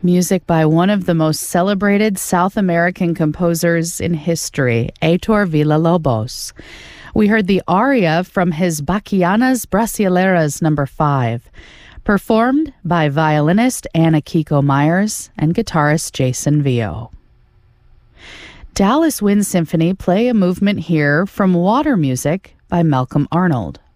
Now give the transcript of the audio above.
Music by one of the most celebrated South American composers in history, Heitor Villa-Lobos. We heard the aria from his Bachianas Brasileiras No. 5, performed by violinist Anna Kiko Myers and guitarist Jason Vio. Dallas Wind Symphony play a movement here from Water Music by Malcolm Arnold.